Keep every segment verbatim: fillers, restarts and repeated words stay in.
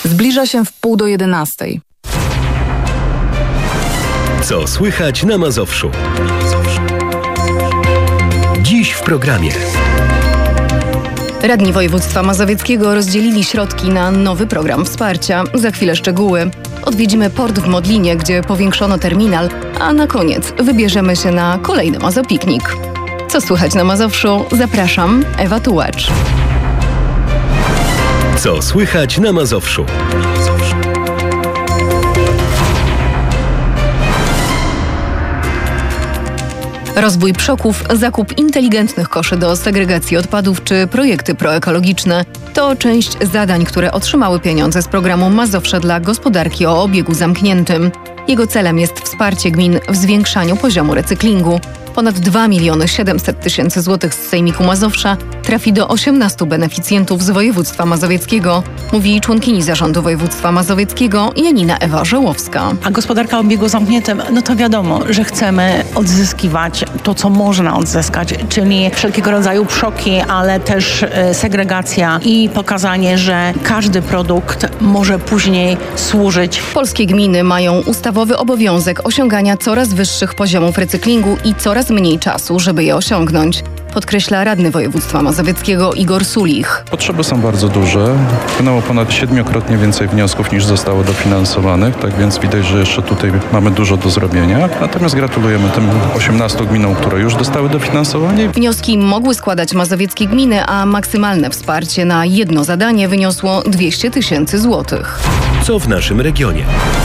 Zbliża się w pół do jedenastej. Co słychać na Mazowszu? Dziś w programie. Radni województwa mazowieckiego rozdzielili środki na nowy program wsparcia. Za chwilę szczegóły. Odwiedzimy port w Modlinie, gdzie powiększono terminal, a na koniec wybierzemy się na kolejny Mazopiknik. Co słychać na Mazowszu? Zapraszam, Ewa Tułacz. Co słychać na Mazowszu? Rozwój przoków, zakup inteligentnych koszy do segregacji odpadów czy projekty proekologiczne to część zadań, które otrzymały pieniądze z programu Mazowsze dla gospodarki o obiegu zamkniętym. Jego celem jest wsparcie gmin w zwiększaniu poziomu recyklingu. Ponad dwa miliony siedemset tysięcy złotych z Sejmiku Mazowsza trafi do osiemnastu beneficjentów z województwa mazowieckiego, mówi członkini zarządu województwa mazowieckiego Janina Ewa Żołowska. A gospodarka o obiegu zamkniętym, no to wiadomo, że chcemy odzyskiwać to, co można odzyskać, czyli wszelkiego rodzaju przoki, ale też segregacja i pokazanie, że każdy produkt może później służyć. Polskie gminy mają ustawowy obowiązek osiągania coraz wyższych poziomów recyklingu i coraz mniej czasu, żeby je osiągnąć, podkreśla radny województwa mazowieckiego Igor Sulich. Potrzeby są bardzo duże. Wpłynęło ponad siedmiokrotnie więcej wniosków niż zostało dofinansowanych, tak więc widać, że jeszcze tutaj mamy dużo do zrobienia. Natomiast gratulujemy tym osiemnastu gminom, które już dostały dofinansowanie. Wnioski mogły składać mazowieckie gminy, a maksymalne wsparcie na jedno zadanie wyniosło dwieście tysięcy złotych. Co w naszym regionie?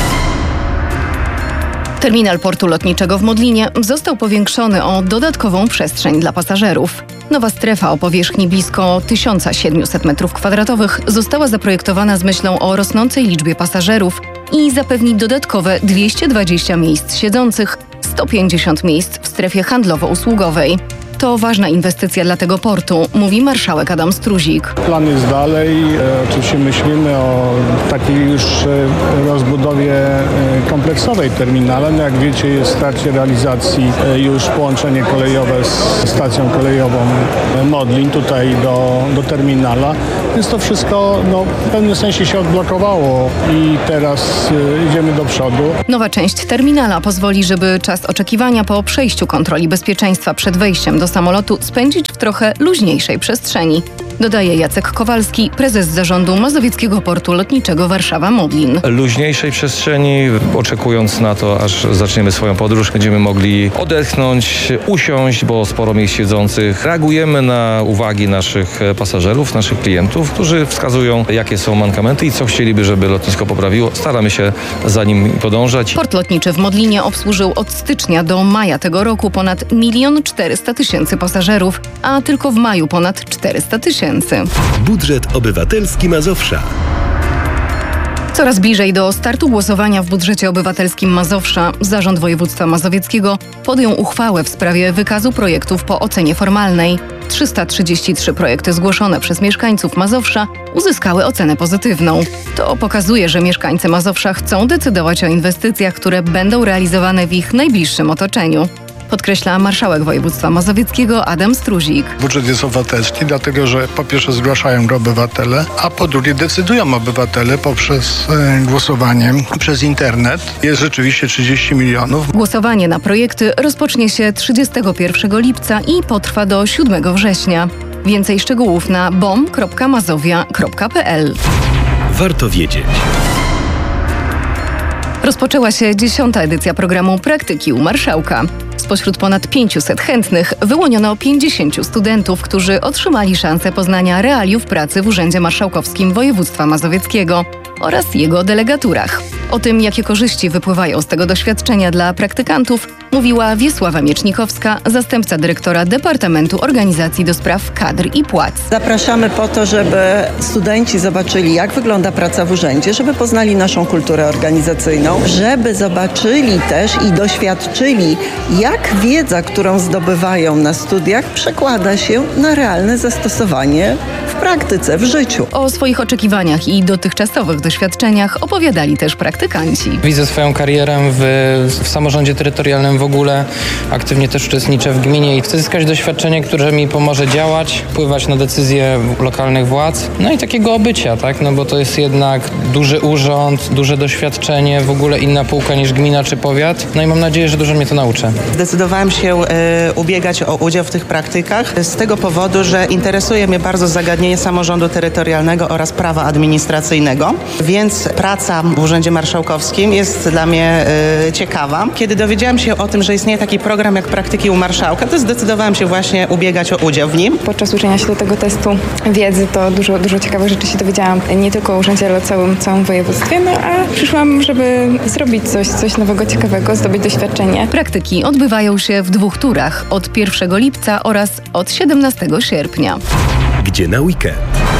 Terminal portu lotniczego w Modlinie został powiększony o dodatkową przestrzeń dla pasażerów. Nowa strefa o powierzchni blisko tysiąc siedemset metrów kwadratowych została zaprojektowana z myślą o rosnącej liczbie pasażerów i zapewni dodatkowe dwieście dwadzieścia miejsc siedzących, sto pięćdziesiąt miejsc w strefie handlowo-usługowej. To ważna inwestycja dla tego portu, mówi marszałek Adam Struzik. Plan jest dalej. E, oczywiście myślimy o takiej już e, rozbudowie e, kompleksowej terminala. No jak wiecie, jest w trakcie realizacji e, już połączenie kolejowe z stacją kolejową e, Modlin tutaj do, do terminala. Więc to wszystko no, w pewnym sensie się odblokowało i teraz e, idziemy do przodu. Nowa część terminala pozwoli, żeby czas oczekiwania po przejściu kontroli bezpieczeństwa przed wejściem do samolotu spędzić w trochę luźniejszej przestrzeni, dodaje Jacek Kowalski, prezes zarządu Mazowieckiego Portu Lotniczego Warszawa-Modlin. Luźniejszej przestrzeni, oczekując na to, aż zaczniemy swoją podróż, będziemy mogli odetchnąć, usiąść, bo sporo miejsc siedzących. Reagujemy na uwagi naszych pasażerów, naszych klientów, którzy wskazują, jakie są mankamenty i co chcieliby, żeby lotnisko poprawiło. Staramy się za nim podążać. Port lotniczy w Modlinie obsłużył od stycznia do maja tego roku ponad milion czterysta tysięcy pasażerów, a tylko w maju ponad czterysta tysięcy. Budżet obywatelski Mazowsza. Coraz bliżej do startu głosowania w budżecie obywatelskim Mazowsza Zarząd Województwa Mazowieckiego podjął uchwałę w sprawie wykazu projektów po ocenie formalnej. trzysta trzydzieści trzy projekty zgłoszone przez mieszkańców Mazowsza uzyskały ocenę pozytywną. To pokazuje, że mieszkańcy Mazowsza chcą decydować o inwestycjach, które będą realizowane w ich najbliższym otoczeniu, podkreśla marszałek województwa mazowieckiego Adam Struzik. Budżet jest obywatelski, dlatego że po pierwsze zgłaszają go obywatele, a po drugie decydują obywatele poprzez e, głosowanie przez internet. Jest rzeczywiście trzydzieści milionów. Głosowanie na projekty rozpocznie się trzydziestego pierwszego lipca i potrwa do siódmego września. Więcej szczegółów na bom kropka mazowia kropka p l. Warto wiedzieć. Rozpoczęła się dziesiąta edycja programu Praktyki u Marszałka. Spośród ponad pięciuset chętnych wyłoniono pięćdziesięciu studentów, którzy otrzymali szansę poznania realiów pracy w Urzędzie Marszałkowskim Województwa Mazowieckiego oraz jego delegaturach. O tym, jakie korzyści wypływają z tego doświadczenia dla praktykantów, mówiła Wiesława Miecznikowska, zastępca dyrektora Departamentu Organizacji do Spraw Kadr i Płac. Zapraszamy po to, żeby studenci zobaczyli, jak wygląda praca w urzędzie, żeby poznali naszą kulturę organizacyjną, żeby zobaczyli też i doświadczyli, jak wiedza, którą zdobywają na studiach, przekłada się na realne zastosowanie w praktyce, w życiu. O swoich oczekiwaniach i dotychczasowych doświadczeniach opowiadali też praktykanci. praktykanci. Widzę swoją karierę w, w samorządzie terytorialnym w ogóle. Aktywnie też uczestniczę w gminie i chcę zyskać doświadczenie, które mi pomoże działać, wpływać na decyzje lokalnych władz. No i takiego obycia, tak? No bo to jest jednak duży urząd, duże doświadczenie, w ogóle inna półka niż gmina czy powiat. No i mam nadzieję, że dużo mnie to nauczy. Zdecydowałam się y, ubiegać o udział w tych praktykach z tego powodu, że interesuje mnie bardzo zagadnienie samorządu terytorialnego oraz prawa administracyjnego, więc praca w Urzędzie Marszałkowskim jest dla mnie y, ciekawa. Kiedy dowiedziałam się o tym, że istnieje taki program jak praktyki u marszałka, to zdecydowałam się właśnie ubiegać o udział w nim. Podczas uczenia się do tego testu wiedzy to dużo, dużo ciekawych rzeczy się dowiedziałam, nie tylko o urzędzie, ale o całym, całym województwie, no a przyszłam, żeby zrobić coś, coś nowego, ciekawego, zdobyć doświadczenie. Praktyki odbywają się w dwóch turach, od pierwszego lipca oraz od siedemnastego sierpnia. Gdzie na weekend?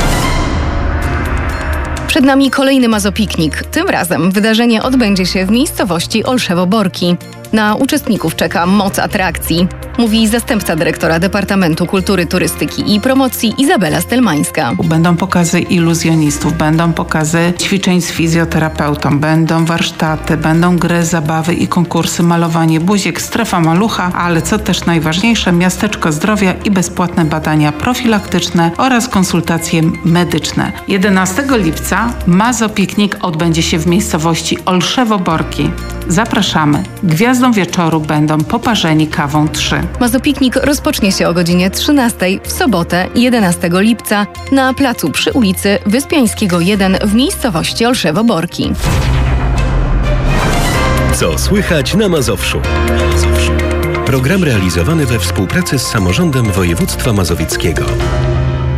Przed nami kolejny Mazopiknik. Tym razem wydarzenie odbędzie się w miejscowości Olszewo-Borki. Na uczestników czeka moc atrakcji, mówi zastępca dyrektora Departamentu Kultury, Turystyki i Promocji Izabela Stelmańska. Będą pokazy iluzjonistów, będą pokazy ćwiczeń z fizjoterapeutą, będą warsztaty, będą gry, zabawy i konkursy, malowanie buziek, strefa malucha, ale co też najważniejsze, miasteczko zdrowia i bezpłatne badania profilaktyczne oraz konsultacje medyczne. jedenastego lipca Mazopiknik odbędzie się w miejscowości Olszewo-Borki. Zapraszamy. Gwiazdą wieczoru będą poparzeni kawą trzy. Mazopiknik rozpocznie się o godzinie trzynastej w sobotę jedenastego lipca na placu przy ulicy Wyspiańskiego jeden w miejscowości Olszewo-Borki. Co słychać na Mazowszu? Program realizowany we współpracy z Samorządem Województwa Mazowieckiego.